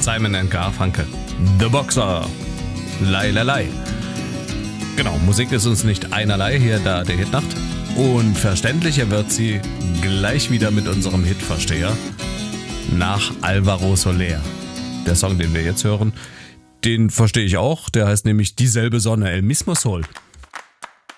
Simon and Garfunkel. The Boxer. Lei, lei, lei. Genau, Musik ist uns nicht einerlei, hier da der Hitnacht. Und verständlicher wird sie gleich wieder mit unserem Hitversteher nach Alvaro Soler. Der Song, den wir jetzt hören, den verstehe ich auch. Der heißt nämlich Dieselbe Sonne, El Mismo Sol.